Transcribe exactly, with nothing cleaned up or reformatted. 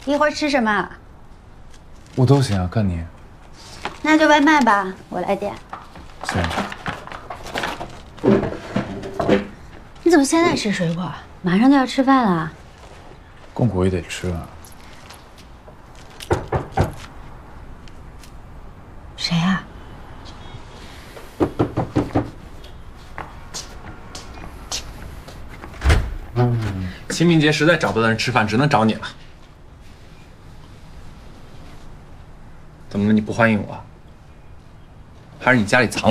一会儿吃什么？ 我都行啊，看你。 那就外卖吧，我来点。 行。 你怎么现在吃水果？马上就要吃饭了。 供果也得吃啊。 谁啊？ 清明节实在找不到人吃饭，只能找你了。怎么了？你不欢迎我？还是你家里藏？